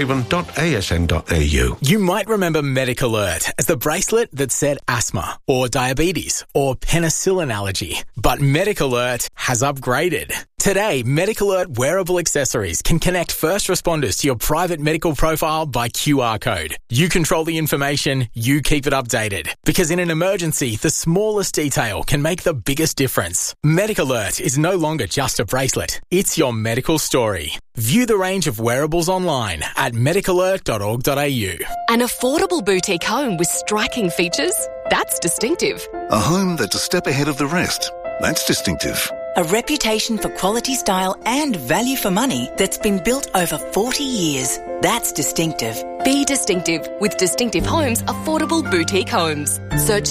resthaven.asn.au. You might remember MedicAlert as the bracelet that said asthma or diabetes or penicillin allergy. But MedicAlert has upgraded. Today, MedicAlert wearable accessories can connect first responders to your private medical profile by QR code. You control the information, you keep it updated. Because in an emergency, the smallest detail can make the biggest difference. MedicAlert is no longer just a bracelet. It's your medical story. View the range of wearables online at medicalert.org.au. An affordable boutique home with striking features? That's distinctive. A home that's a step ahead of the rest? That's distinctive. A reputation for quality, style and value for money that's been built over 40 years. That's distinctive. Be distinctive with Distinctive Homes Affordable Boutique Homes. Search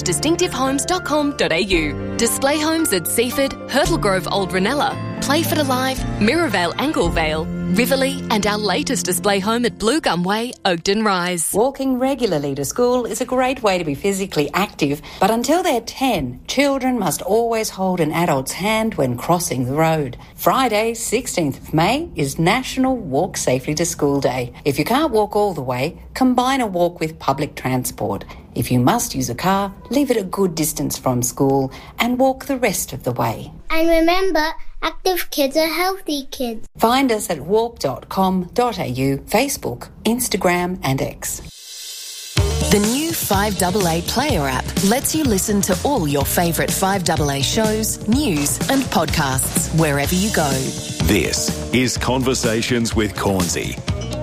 distinctivehomes.com.au. Display homes at Seaford, Hurtle Grove Old Ranella, Playford Alive, Mirrorvale Anglevale, Riverlea and our latest display home at Blue Gum Way, Oakton Rise. Walking regularly to school is a great way to be physically active, but until they're 10, children must always hold an adult's hand when crossing the road. Friday, 16th of May, is National Walk Safely to School Day. If you can't walk all the way, combine a walk with public transport. If you must use a car, leave it a good distance from school and walk the rest of the way. And remember, active kids are healthy kids. Find us at walk.com.au, Facebook, Instagram and X. The new 5AA Player app lets you listen to all your favourite 5AA shows, news and podcasts wherever you go. This is Conversations with Cornsey.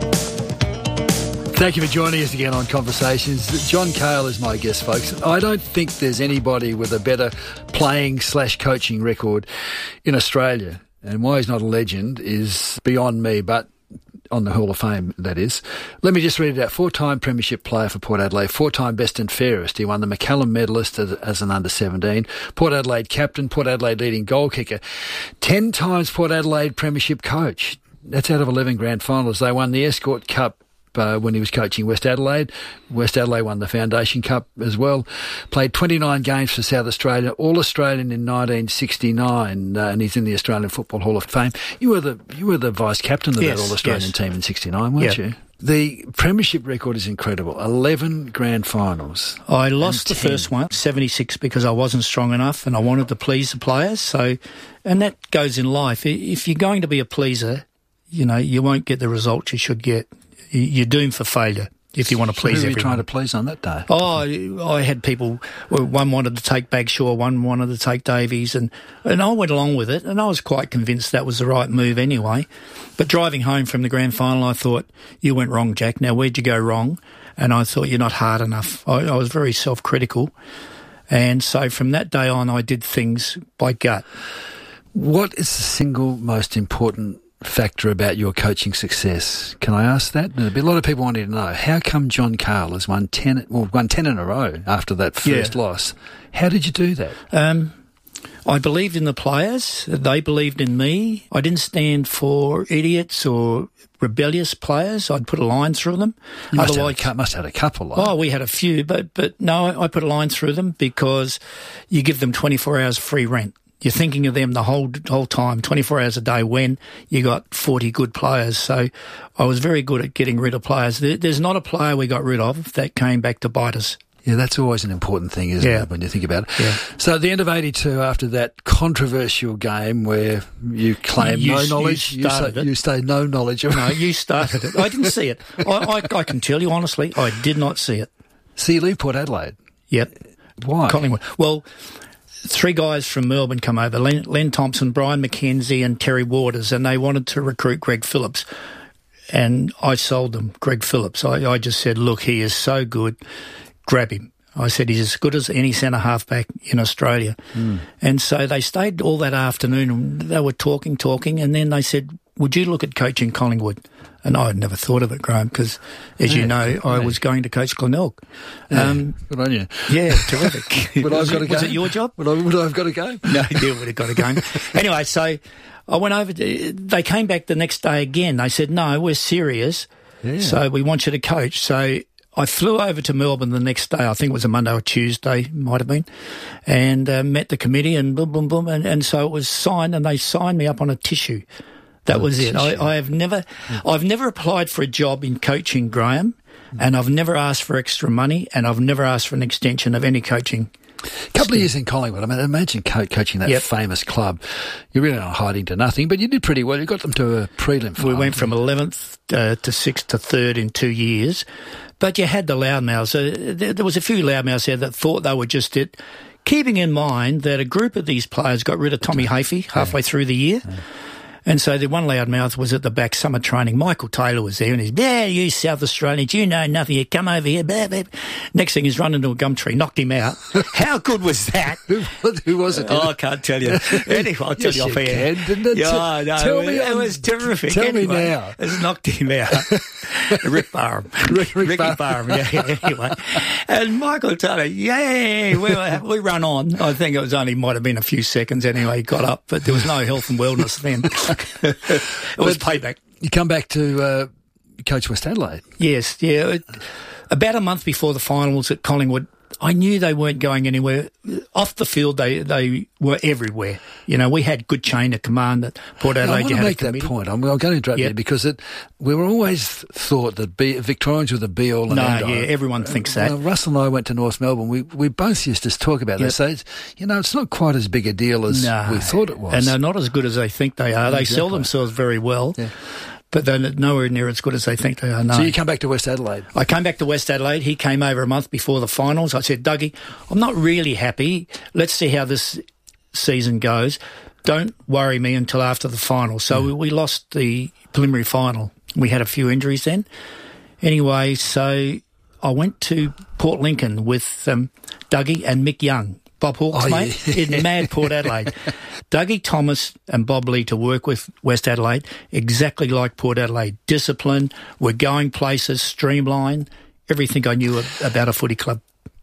Thank you for joining us again on Conversations. John Cale is my guest, folks. I don't think there's anybody with a better playing/coaching record in Australia. And why he's not a legend is beyond me, but on the Hall of Fame, that is. Let me just read it out. 4-time premiership player for Port Adelaide, 4-time best and fairest. He won the McCallum medalist as an under-17, Port Adelaide captain, Port Adelaide leading goal kicker, 10 times Port Adelaide premiership coach. That's out of 11 grand finals. They won the Escort Cup when he was coaching West Adelaide. West Adelaide won the Foundation Cup as well. Played 29 games for South Australia, All-Australian in 1969, and he's in the Australian Football Hall of Fame. You were the vice-captain of that All-Australian team in 69, weren't you? The premiership record is incredible. 11 grand finals. I lost the first one, 76, because I wasn't strong enough and I wanted to please the players. So, and that goes in life. If you're going to be a pleaser, you know, you won't get the results you should get. You're doomed for failure if you want to please everyone. Who were you trying to please on that day? Oh, I had people, one wanted to take Bagshaw, one wanted to take Davies, and I went along with it, and I was quite convinced that was the right move anyway. But driving home from the grand final, I thought, you went wrong, Jack. Now, where'd you go wrong? And I thought, you're not hard enough. I was very self-critical. And so from that day on, I did things by gut. What is the single most important factor about your coaching success? Can I ask that? There'll be a lot of people wanting to know. How come John Cahill has won 10 in a row after that first loss? How did you do that? I believed in the players. They believed in me. I didn't stand for idiots or rebellious players. I'd put a line through them. You must have had a couple. Oh, we had a few, but no, I put a line through them because you give them 24 hours free rent. You're thinking of them the whole time, 24 hours a day, when you got 40 good players. So I was very good at getting rid of players. There's not a player we got rid of that came back to bite us. Yeah, that's always an important thing, isn't it, when you think about it? Yeah. So at the end of 82, after that controversial game where you claim no knowledge, you say no knowledge. No, you started it. I didn't see it. I can tell you honestly, I did not see it. So you leave Port Adelaide? Yep. Why? Collingwood. Well, 3 guys from Melbourne come over, Len Thompson, Brian McKenzie and Terry Waters, and they wanted to recruit Greg Phillips. And I sold them Greg Phillips. I just said, look, he is so good, grab him. I said, he's as good as any centre halfback in Australia. And so they stayed all that afternoon and they were talking, and then they said, would you look at coaching Collingwood? And I had never thought of it, Graham, because, as you know, I was going to coach Glenelg. Good on you. Yeah, terrific. Was it your job? Would I have got a game? No, you would have got a game. Anyway, so I went over. They came back the next day again. They said, no, we're serious. Yeah. So we want you to coach. So I flew over to Melbourne the next day. I think it was a Monday or Tuesday, might have been, and met the committee and boom, boom, boom. And so it was signed, and they signed me up on a tissue. That was it. I've never applied for a job in coaching, Graham, and I've never asked for extra money, and I've never asked for an extension of any coaching. A couple of years in Collingwood. I mean, imagine coaching that famous club. You're really not hiding to nothing, but you did pretty well. You got them to a prelim final. We went from 11th to 6th to 3rd in 2 years, but you had the loudmouths. There was a few loudmouths there that thought they were just it, keeping in mind that a group of these players got rid of Tommy Hafey halfway through the year. Yeah. And so the one loudmouth was at the back summer training. Michael Taylor was there and he's, you South Australians, you know nothing. You come over here. Blah, blah. Next thing he's run into a gum tree, knocked him out. How good was that? Who was it? Oh, I can't tell you. Anyway, I'll tell you off air. Tell me. It was terrific. Tell me now. It knocked him out. Rick Barham. Ricky Barham, anyway. And Michael Taylor, we run on. I think it might have been a few seconds anyway. He got up, but there was no health and wellness then. It was payback. You come back to coach West Adelaide. Yes, yeah. About a month before the finals at Collingwood, I knew they weren't going anywhere. Off the field, they were everywhere. You know, we had good chain of command at Port Adelaide. I want to make that point. I'm going to interrupt you because we were always thought that Victorians were the be-all and end-all. Yeah, everyone thinks that. Russell and I went to North Melbourne. We both used to talk about this. So it's not quite as big a deal as we thought it was. And they're not as good as they think they are. They sell themselves very well. Yeah. But they're nowhere near as good as they think they are. No. So you come back to West Adelaide? I came back to West Adelaide. He came over a month before the finals. I said, Dougie, I'm not really happy. Let's see how this season goes. Don't worry me until after the final. So we lost the preliminary final. We had a few injuries then. Anyway, so I went to Port Lincoln with Dougie and Mick Young. Bob Hawke's mate, in mad Port Adelaide. Dougie Thomas and Bob Lee to work with West Adelaide, exactly like Port Adelaide. Discipline, we're going places, streamline, everything I knew about a footy club.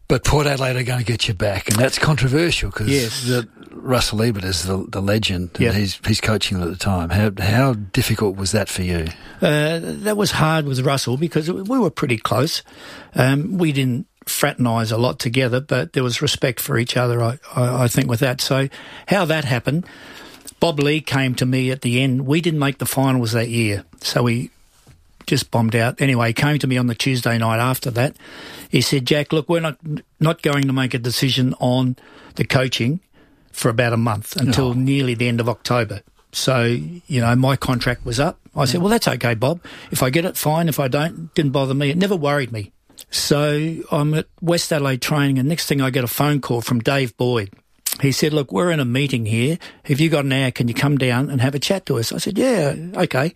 But Port Adelaide are going to get you back, and that's controversial because Yes. Russell Ebert is the legend, and Yep. he's coaching them at the time. How difficult was that for you? That was hard with Russell because we were pretty close. We didn't fraternise a lot together, but there was respect for each other, I think, with that. So how that happened, Bob Lee came to me at the end. We didn't make the finals that year, so we just bombed out. Anyway, he came to me on the Tuesday night after that. He said, Jack, look, we're not going to make a decision on the coaching for about a month until nearly the end of October. So, my contract was up. I said, well, that's okay, Bob. If I get it, fine. If I don't, didn't bother me. It never worried me. So I'm at West Adelaide training, and next thing I get a phone call from Dave Boyd. He said, look, we're in a meeting here. Have you got an hour? Can you come down and have a chat to us? I said, yeah, okay.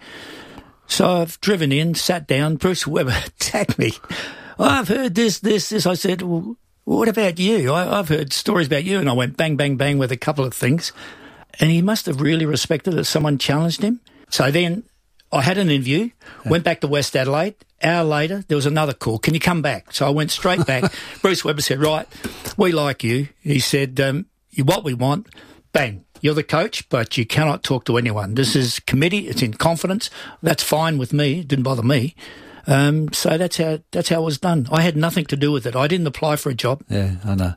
So I've driven in, sat down. Bruce Webber attacked me. I've heard this. I said, well, what about you? I've heard stories about you. And I went bang, bang, bang with a couple of things. And he must have really respected that someone challenged him. So then I had an interview, went back to West Adelaide. Hour later, there was another call. Can you come back? So I went straight back. Bruce Webber said, right, we like you. He said, you're what we want. Bang. You're the coach, but you cannot talk to anyone. This is committee. It's in confidence. That's fine with me. It didn't bother me. So that's how it was done. I had nothing to do with it. I didn't apply for a job. Yeah, I know.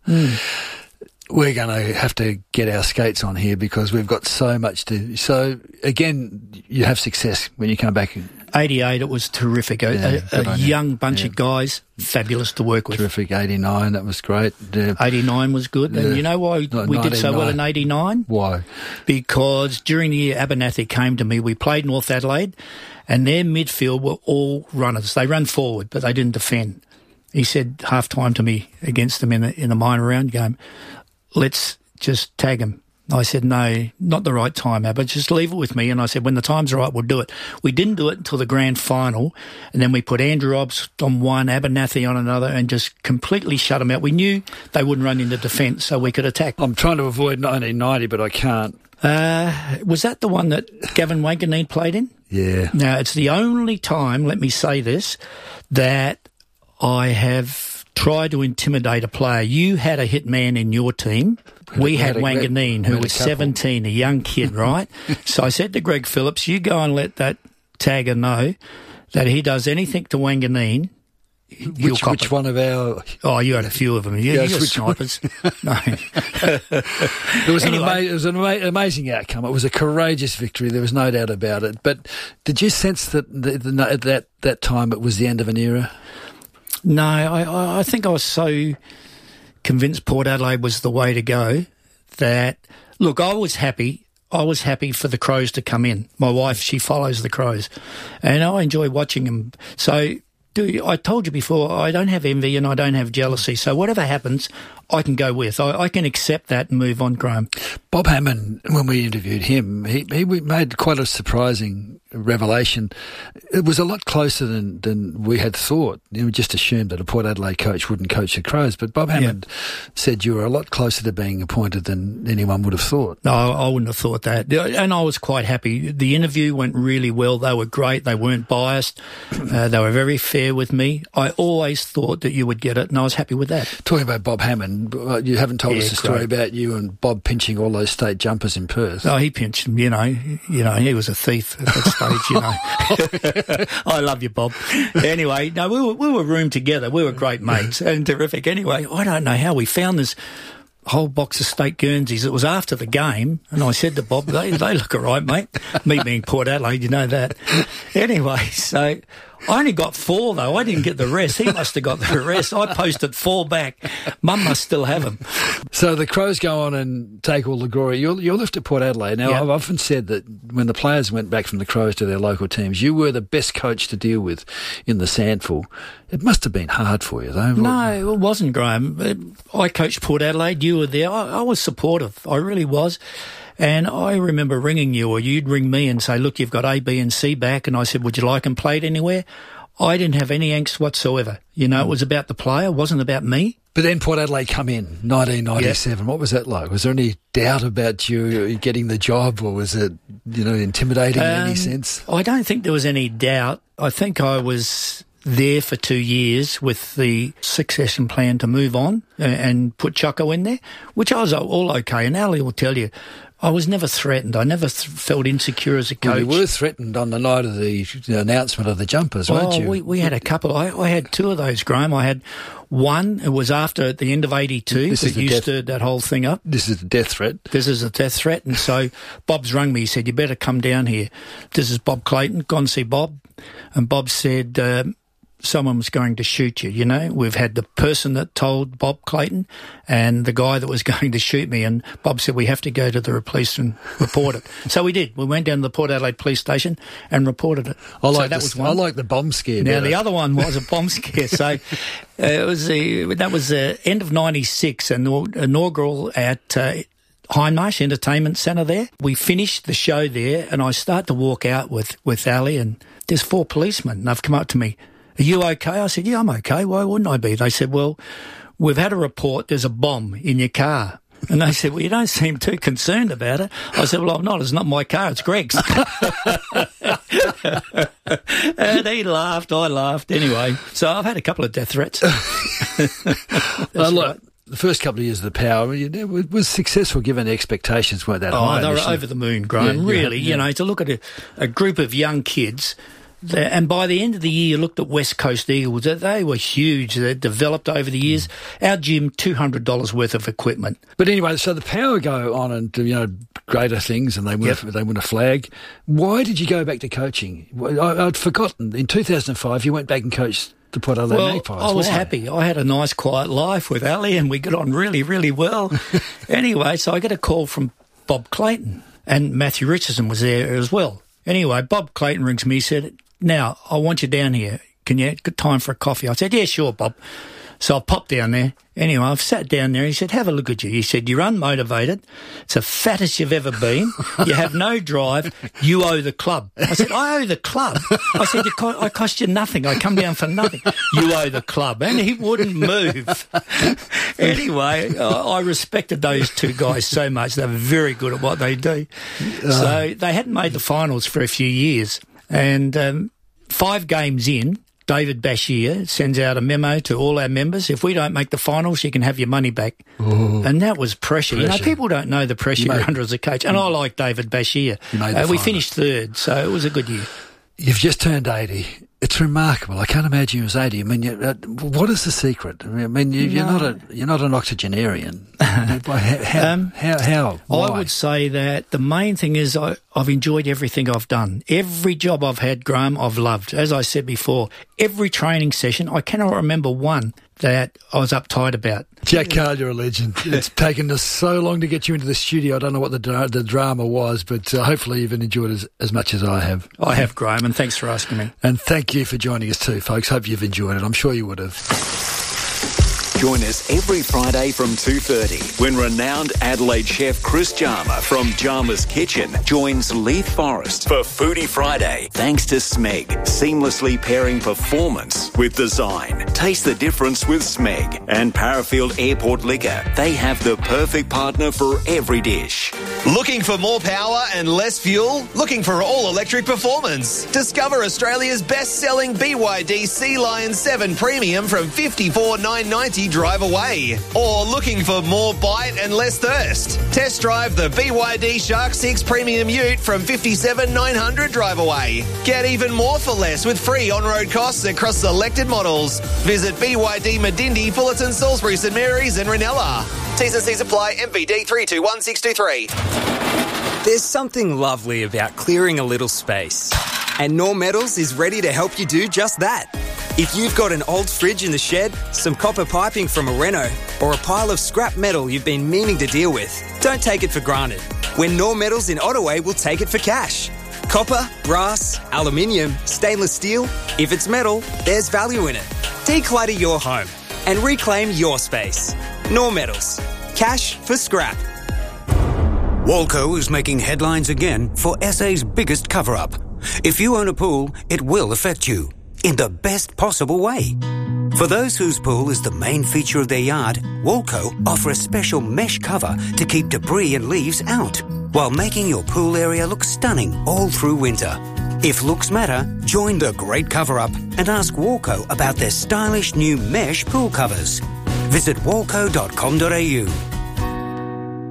We're going to have to get our skates on here because we've got so much to... So, again, you have success when you come back. 88, it was terrific. A young bunch of guys, fabulous to work with. Terrific. 89, that was great. 89 was good. And you know why we did so well in 89? Why? Because during the year Abernathy came to me, we played North Adelaide, and their midfield were all runners. They ran forward, but they didn't defend. He said half-time to me against them in the minor round game, let's just tag them. I said, no, not the right time, Abba. Just leave it with me. And I said, when the time's right, we'll do it. We didn't do it until the grand final. And then we put Andrew Obbs on one, Abernathy on another, and just completely shut them out. We knew they wouldn't run into defence, so we could attack. I'm trying to avoid 1990, but I can't. Was that the one that Gavin Wanganeen played in? Yeah. Now, it's the only time, let me say this, that I have tried to intimidate a player. You had a hit man in your team. We had Wanganeen, who was 17, a young kid, right? So I said to Greg Phillips, you go and let that tagger know that he does anything to Wanganeen. Which one of our... Oh, you had a few of them. You're snipers. No. It was an amazing outcome. It was a courageous victory. There was no doubt about it. But did you sense that at that time it was the end of an era? No, I think I was so convinced Port Adelaide was the way to go that, look, I was happy for the Crows to come in. My wife, she follows the Crows, and I enjoy watching them. So I told you before, I don't have envy and I don't have jealousy. So whatever happens, I can go with. I can accept that and move on, Graham. Bob Hammond, when we interviewed him, he made quite a surprising revelation. It was a lot closer than we had thought. We just assumed that a Port Adelaide coach wouldn't coach the Crows, but Bob Hammond said you were a lot closer to being appointed than anyone would have thought. No, I wouldn't have thought that. And I was quite happy. The interview went really well. They were great. They weren't biased. They were very fair with me. I always thought that you would get it, and I was happy with that. Talking about Bob Hammond, you haven't told us the story about you and Bob pinching all those state jumpers in Perth. Oh, he pinched them, you know, he was a thief at that stage, you know. I love you, Bob. Anyway, no, we were roomed together. We were great mates and terrific. Anyway, I don't know how we found this whole box of state Guernseys. It was after the game, and I said to Bob, they look all right, mate. Me being Port Adelaide, you know that. Anyway, so I only got 4, though. I didn't get the rest. He must have got the rest. I posted 4 back. Mum must still have them. So the Crows go on and take all the glory. You're left at Port Adelaide. Now, I've often said that when the players went back from the Crows to their local teams, you were the best coach to deal with in the Sandful. It must have been hard for you, though. No, it wasn't, Graham. I coached Port Adelaide. You were there. I was supportive. I really was. And I remember ringing you, or you'd ring me and say, look, you've got A, B and C back. And I said, would you like them played anywhere? I didn't have any angst whatsoever. You know, it was about the player. It wasn't about me. But then Port Adelaide come in, 1997. What was that like? Was there any doubt about you getting the job, or was it, intimidating in any sense? I don't think there was any doubt. I think I was there for 2 years with the succession plan to move on and put Choco in there, which I was all okay. And Ali will tell you, I was never threatened. I never felt insecure as a coach. Well, you were threatened on the night of the announcement of the jumpers, weren't you? We had a couple. I had 2 of those, Graham. I had one. It was after at the end of 82 that you stirred that whole thing up. This is a death threat. This is a death threat. And so Bob's rung me. He said, you better come down here. This is Bob Clayton. Go and see Bob. And Bob said, someone was going to shoot you, you know. We've had the person that told Bob Clayton and the guy that was going to shoot me, and Bob said we have to go to the police and report it. So we did. We went down to the Port Adelaide police station and reported it. I like the bomb scare. Now, better. the other one was a bomb scare. So that was the end of 96, an inaugural at Hindmarsh Entertainment Centre there. We finished the show there, and I start to walk out with Ali, and there's 4 policemen, and they've come up to me. Are you okay? I said, yeah, I'm okay. Why wouldn't I be? They said, well, we've had a report there's a bomb in your car. And they said, well, you don't seem too concerned about it. I said, well, I'm not. It's not my car. It's Greg's. And he laughed. I laughed. Anyway, so I've had a couple of death threats. Look, the first couple of years of the Power, it was successful given the expectations weren't that high. Oh, they were initially. over the moon, Graham. Yeah, really, yeah. you know, to look at a group of young kids. And by the end of the year, you looked at West Coast Eagles. They were huge. They developed over the years. Our gym, $200 worth of equipment. But anyway, so the Power go on and do, greater things, and they win a flag. Why did you go back to coaching? I'd forgotten. In 2005, you went back and coached the Port Adelaide Magpies. I was happy. I had a nice, quiet life with Ali, and we got on really, really well. Anyway, so I get a call from Bob Clayton, and Matthew Richardson was there as well. Anyway, Bob Clayton rings me. He said, now, I want you down here. Can you get time for a coffee? I said, yeah, sure, Bob. So I popped down there. Anyway, I've sat down there. He said, have a look at you. He said, you're unmotivated. It's the fattest you've ever been. You have no drive. You owe the club. I said, I owe the club? I said, I cost you nothing. I come down for nothing. You owe the club. And he wouldn't move. Anyway, I respected those 2 guys so much. They were very good at what they do. So they hadn't made the finals for a few years. And 5 games in, David Bashir sends out a memo to all our members. If we don't make the finals, you can have your money back. Ooh. And that was pressure. You know, people don't know the pressure you're under as a coach. And I like David Bashir. We finished 3rd, so it was a good year. You've just turned 80. It's remarkable. I can't imagine you was 80. I mean, what is the secret? I mean, you're not an octogenarian. How? Why? I would say that the main thing is I've enjoyed everything I've done. Every job I've had, Graham, I've loved. As I said before, every training session, I cannot remember one that I was uptight about. Jack Carl, you're a legend. It's taken us so long to get you into the studio. I don't know what the drama was, but hopefully you've enjoyed it as much as I have. I have, Graham, and thanks for asking me. And thank you for joining us too, folks. Hope you've enjoyed it. I'm sure you would have. Join us every Friday from 2:30 when renowned Adelaide chef Chris Jarma from Jarma's Kitchen joins Leith Forrest for Foodie Friday. Thanks to Smeg, seamlessly pairing performance with design. Taste the difference with Smeg and Parafield Airport Liquor. They have the perfect partner for every dish. Looking for more power and less fuel? Looking for all-electric performance? Discover Australia's best-selling BYD Sea Lion 7 Premium from $54,990 drive away. Or looking for more bite and less thirst? Test drive the BYD Shark 6 Premium Ute from $57,900 drive away. Get even more for less with free on-road costs across selected models. Visit BYD Medindi, Fullerton, Salisbury, St Mary's and Ranella. T's and C's apply. MVD 321623. There's something lovely about clearing a little space. And Norm Metals is ready to help you do just that. If you've got an old fridge in the shed, some copper piping from a reno, or a pile of scrap metal you've been meaning to deal with, don't take it for granted. When Norm Metals in Ottaway will take it for cash. Copper, brass, aluminium, stainless steel. If it's metal, there's value in it. Declutter your home and reclaim your space. Norm Metals. Cash for scrap. Walco is making headlines again for SA's biggest cover-up. If you own a pool, it will affect you in the best possible way. For those whose pool is the main feature of their yard, Walco offer a special mesh cover to keep debris and leaves out, while making your pool area look stunning all through winter. If looks matter, join the great cover-up and ask Walco about their stylish new mesh pool covers. Visit walco.com.au.